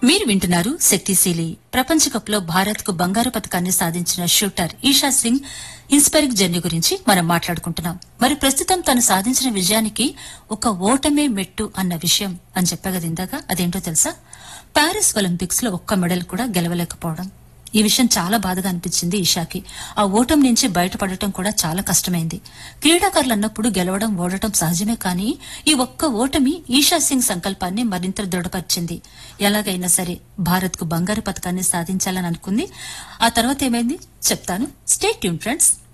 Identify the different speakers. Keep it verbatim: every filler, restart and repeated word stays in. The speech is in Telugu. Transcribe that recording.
Speaker 1: మీరు వింటున్నారు శక్తిశీలి. ప్రపంచ కప్ లో భారత్ కు బంగారు పతకాన్ని సాధించిన shooter Isha Singh inspiring journey గురించి మనం మాట్లాడుకుంటున్నాం. మరి ప్రస్తుతం తను సాధించిన విజయానికి ఒక ఓటమే మెట్టు అన్న విషయం అని చెప్పగది ఇందాక. అదేంటో తెలుసా? ప్యారిస్ ఒలింపిక్స్ లో ఒక్క మెడల్ కూడా గెలవలేకపోవడం. ఈ విషయం చాలా బాధగా అనిపించింది ఈషాకి. ఆ ఓటమి నుంచి బయటపడటం కూడా చాలా కష్టమైంది. క్రీడాకారులు అన్నప్పుడు గెలవడం ఓడటం సహజమే, కానీ ఈ ఒక్క ఓటమి ఈషా సింగ్ సంకల్పాన్ని మరింత దృఢపరిచింది. ఎలాగైనా సరే భారత్ కు బంగారు పతకాన్ని సాధించాలని అనుకుంది. ఆ తర్వాత ఏమైంది చెప్తాను. Stay tune friends.